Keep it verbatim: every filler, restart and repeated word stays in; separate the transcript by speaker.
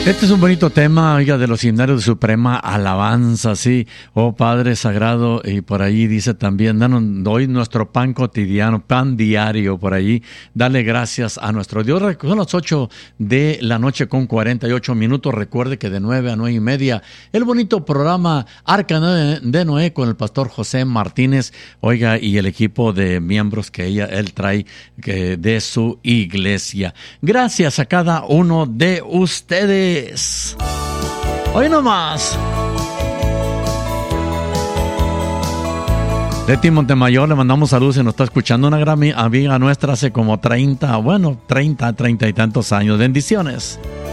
Speaker 1: Este es un bonito tema, oiga, de los himnarios de Suprema Alabanza, sí. Oh Padre Sagrado, y por ahí dice también, danos hoy nuestro pan cotidiano, pan diario, por ahí. Dale gracias a nuestro Dios. Son las ocho de la noche con cuarenta y ocho minutos. Recuerde que de nueve a nueve y media, el bonito programa Arca de Noé con el pastor José Martínez, oiga, y el equipo de miembros que ella, él trae que, de su iglesia. Gracias a cada uno de ustedes. Hoy nomás. Leti Montemayor, le mandamos saludos, se nos está escuchando una gran amiga nuestra hace como treinta, bueno, treinta, treinta y tantos años. Bendiciones.